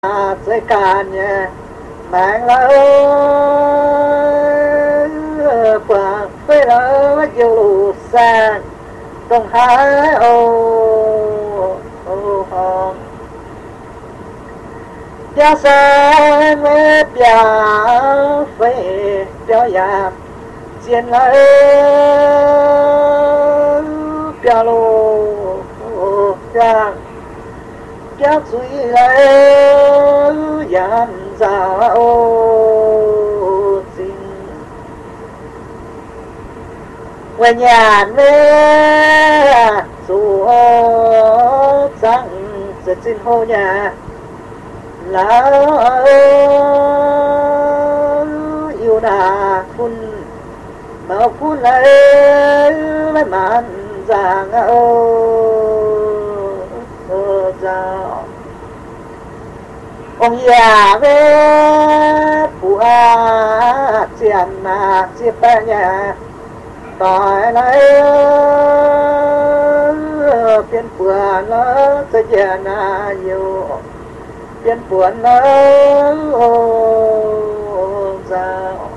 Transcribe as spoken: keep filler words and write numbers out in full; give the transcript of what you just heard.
Sẽ cả nhà mạng lỡ quả phê lỡ dù sang trong hai ô ô hòn cha xa mê bia phê béo yàm chiên lỡ bia lô trang kéo suy lại dàn dào xin quê nhà mẹ dù rằng sẽ xin hô nhà là yêu nà phun mà phun lại mấy màn giang ơ giao ông già về bùa tiền mà chia ba nhà tỏi lấy phiên bùa nó sẽ già na nhiều phiên bùa nó giao